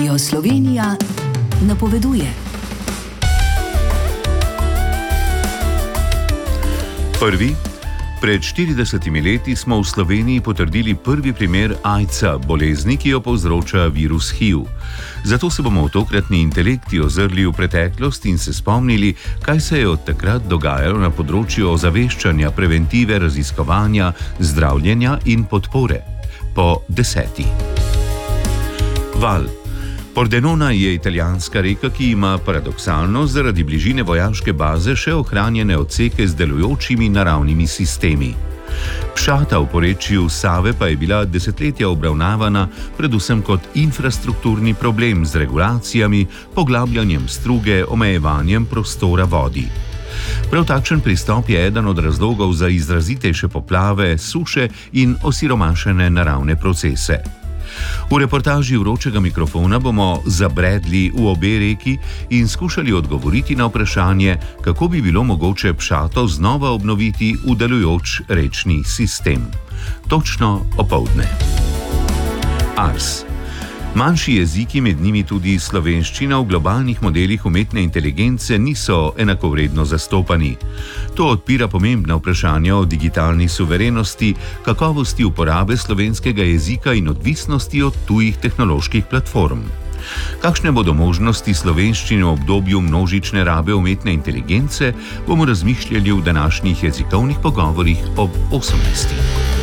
Radio Slovenija napoveduje. Prvi. Pred 40 leti smo v Sloveniji potrdili prvi primer AIDS-a, bolezni, ki jo povzroča virus HIV. Zato se bomo v tokratni intelekti ozrli v preteklost in se spomnili, kaj se je od takrat dogajalo na področju ozaveščanja, preventive, raziskovanja, zdravljenja in podpore. Po 10. Val. Pordenona je italijanska reka, ki ima paradoksalno zaradi bližine vojaške baze še ohranjene odseke z delujočimi naravnimi sistemi. Pšata v porečju Save pa je bila desetletja obravnavana predvsem kot infrastrukturni problem z regulacijami, poglabljanjem struge, omejevanjem prostora vodi. Prav takšen pristop je eden od razlogov za izrazitejše poplave, suše in osiromašene naravne procese. V reportaži Vročega mikrofona bomo zabredli v obe reki in skušali odgovoriti na vprašanje, kako bi bilo mogoče Pšato znova obnoviti v delujoč rečni sistem. Točno opoldne. Ars. Manjši jeziki, med njimi tudi slovenščina, v globalnih modelih umetne inteligence niso enakovredno zastopani. To odpira pomembna vprašanja o digitalni suverenosti, kakovosti uporabe slovenskega jezika in odvisnosti od tujih tehnoloških platform. Kakšne bodo možnosti slovenščine v obdobju množične rabe umetne inteligence, bomo razmišljali v današnjih jezikovnih pogovorih ob 18.